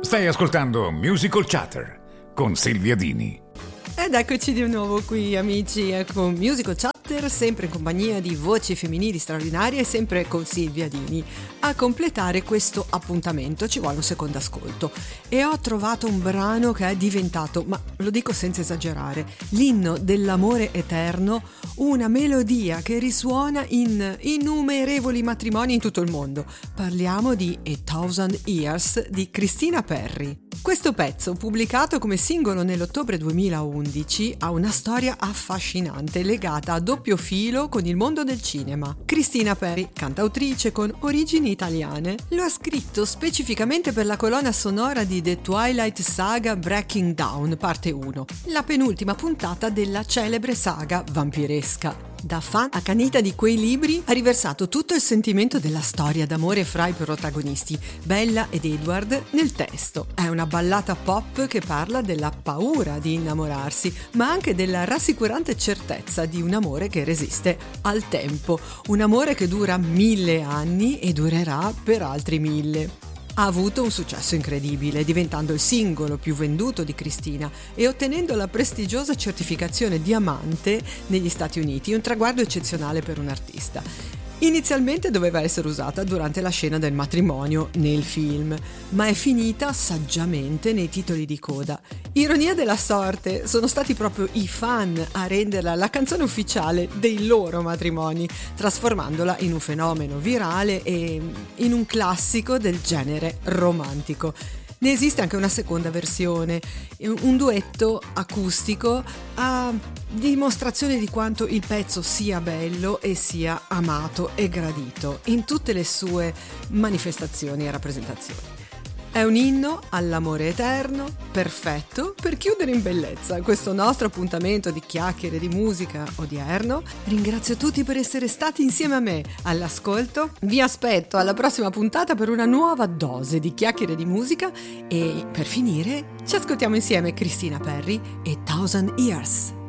Stai ascoltando Musical Chatter con Silvia Dini. Ed eccoci di nuovo qui, amici, con Musical Chatter, sempre in compagnia di voci femminili straordinarie e sempre con Silvia Dini. A completare questo appuntamento ci vuole un secondo ascolto e ho trovato un brano che è diventato, ma lo dico senza esagerare, l'inno dell'amore eterno, una melodia che risuona in innumerevoli matrimoni in tutto il mondo. Parliamo di A Thousand Years di Christina Perri. Questo pezzo, pubblicato come singolo nell'ottobre 2011, ha una storia affascinante legata a doppio filo con il mondo del cinema. Christina Perri, cantautrice con origini italiane, lo ha scritto specificamente per la colonna sonora di The Twilight Saga Breaking Dawn, parte 1, la penultima puntata della celebre saga vampiresca. Da fan accanita di quei libri ha riversato tutto il sentimento della storia d'amore fra i protagonisti, Bella ed Edward, nel testo. È una ballata pop che parla della paura di innamorarsi, ma anche della rassicurante certezza di un amore che resiste al tempo, un amore che dura 1000 anni e durerà per altri 1000. Ha avuto un successo incredibile, diventando il singolo più venduto di Christina e ottenendo la prestigiosa certificazione diamante negli Stati Uniti, un traguardo eccezionale per un artista. Inizialmente doveva essere usata durante la scena del matrimonio nel film, ma è finita saggiamente nei titoli di coda. Ironia della sorte, sono stati proprio i fan a renderla la canzone ufficiale dei loro matrimoni, trasformandola in un fenomeno virale e in un classico del genere romantico. Ne esiste anche una seconda versione, un duetto acustico a dimostrazione di quanto il pezzo sia bello e sia amato e gradito in tutte le sue manifestazioni e rappresentazioni. È un inno all'amore eterno, perfetto per chiudere in bellezza questo nostro appuntamento di chiacchiere di musica odierno. Ringrazio tutti per essere stati insieme a me all'ascolto. Vi aspetto alla prossima puntata per una nuova dose di chiacchiere di musica e per finire ci ascoltiamo insieme Christina Perri e Thousand Years.